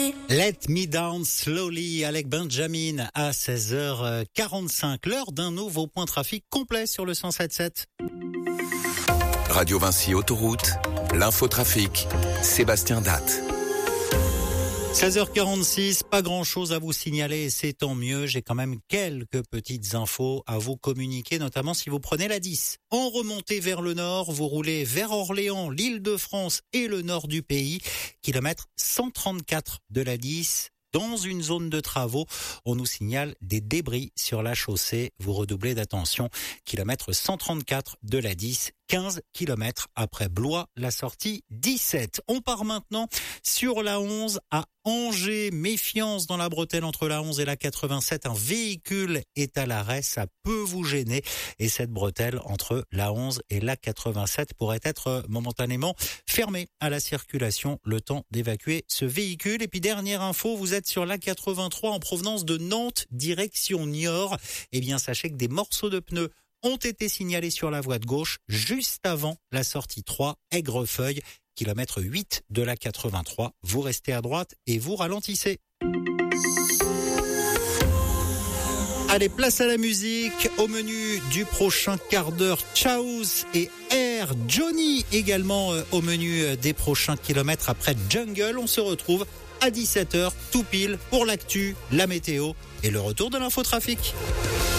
Let Me Down Slowly avec Benjamin à 16h45, l'heure d'un nouveau point trafic complet sur le 107.7. Radio Vinci Autoroute, l'infotrafic, Sébastien Datte. 16h46, pas grand chose à vous signaler et c'est tant mieux. J'ai quand même quelques petites infos à vous communiquer, notamment si vous prenez la 10. En remontée vers le nord, vous roulez vers Orléans, l'Île-de-France et le nord du pays. Kilomètre 134 de la 10. Dans une zone de travaux, on nous signale des débris sur la chaussée. Vous redoublez d'attention. Kilomètre 134 de la 10. 15 kilomètres après Blois, la sortie 17. On part maintenant sur la 11 à Angers. Méfiance dans la bretelle entre la 11 et la 87. Un véhicule est à l'arrêt, ça peut vous gêner. Et cette bretelle entre la 11 et la 87 pourrait être momentanément fermée à la circulation, le temps d'évacuer ce véhicule. Et puis dernière info, vous êtes sur la 83 en provenance de Nantes, direction Niort. Eh bien, sachez que des morceaux de pneus ont été signalés sur la voie de gauche juste avant la sortie 3, Aigrefeuille, kilomètre 8 de la 83. Vous restez à droite et vous ralentissez. Allez, place à la musique. Au menu du prochain quart d'heure, Chaos et Air Johnny également au menu des prochains kilomètres après Jungle. On se retrouve à 17h tout pile pour l'actu, la météo et le retour de l'infotrafic.